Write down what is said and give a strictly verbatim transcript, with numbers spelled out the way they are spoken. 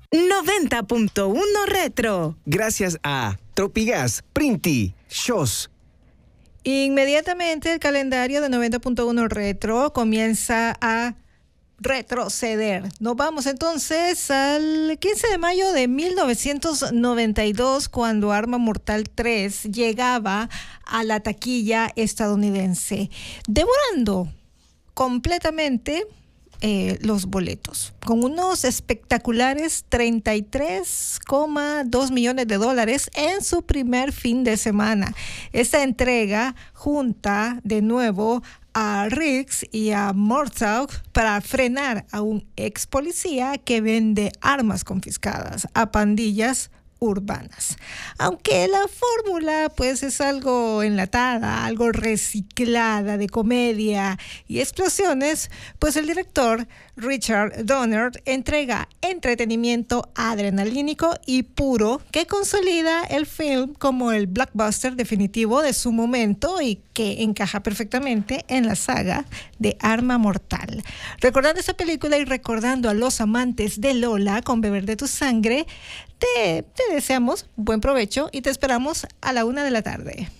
noventa punto uno Retro. Gracias a Tropigas, Printi, Shows. Inmediatamente el calendario de noventa punto uno Retro comienza a retroceder. Nos vamos entonces al quince de mayo de mil novecientos noventa y dos, cuando Arma Mortal tres llegaba a la taquilla estadounidense, devorando completamente eh, los boletos, con unos espectaculares treinta y tres coma dos millones de dólares en su primer fin de semana. Esta entrega junta de nuevo a Riggs y a Murtaugh para frenar a un ex policía que vende armas confiscadas a pandillas urbanas. Aunque la fórmula pues es algo enlatada, algo reciclada de comedia y explosiones, pues el director Richard Donner entrega entretenimiento adrenalínico y puro que consolida el film como el blockbuster definitivo de su momento y que encaja perfectamente en la saga de Arma Mortal. Recordando esta película y recordando a los amantes de Lola con Beber de tu Sangre, te, te deseamos buen provecho y te esperamos a la una de la tarde.